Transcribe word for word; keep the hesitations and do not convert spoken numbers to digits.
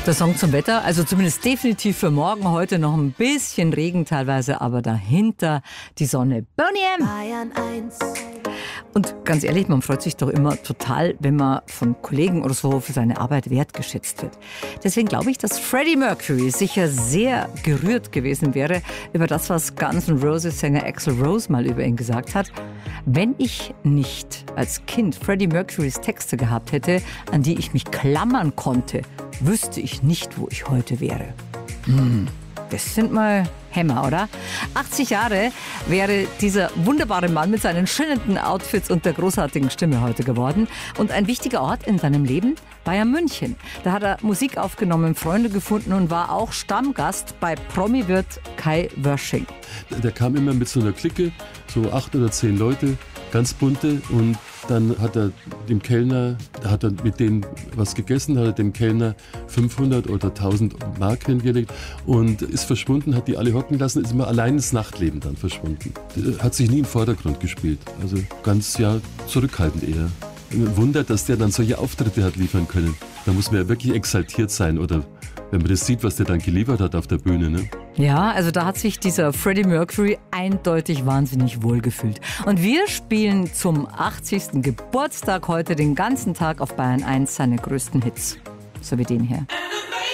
Der Song zum Wetter, also zumindest definitiv für morgen. Heute noch ein bisschen Regen teilweise, aber dahinter die Sonne. Boney M. Bayern eins. Und ganz ehrlich, man freut sich doch immer total, wenn man von Kollegen oder so für seine Arbeit wertgeschätzt wird. Deswegen glaube ich, dass Freddie Mercury sicher sehr gerührt gewesen wäre über das, was Guns N' Roses Sänger Axl Rose mal über ihn gesagt hat. Wenn ich nicht als Kind Freddie Mercurys Texte gehabt hätte, an die ich mich klammern konnte, wüsste ich nicht, wo ich heute wäre. Hm, das sind mal Hämmer, oder? achtzig Jahre wäre dieser wunderbare Mann mit seinen schillernden Outfits und der großartigen Stimme heute geworden. Und ein wichtiger Ort in seinem Leben war ja München. Da hat er Musik aufgenommen, Freunde gefunden und war auch Stammgast bei Promi-Wirt Kai Wörsching. Der kam immer mit so einer Clique, so acht oder zehn Leute, ganz bunte, und dann hat er dem Kellner, hat er mit denen was gegessen, hat er dem Kellner fünfhundert oder tausend Mark hingelegt und ist verschwunden, hat die alle hocken lassen, ist immer allein ins Nachtleben dann verschwunden. Hat sich nie im Vordergrund gespielt, also ganz ja zurückhaltend eher. Ein Wunder, dass der dann solche Auftritte hat liefern können. Da muss man ja wirklich exaltiert sein, oder wenn man das sieht, was der dann geliefert hat auf der Bühne, ne? Ja, also da hat sich dieser Freddie Mercury eindeutig wahnsinnig wohlgefühlt. Und wir spielen zum achtzigsten Geburtstag heute den ganzen Tag auf Bayern eins seine größten Hits. So wie den hier.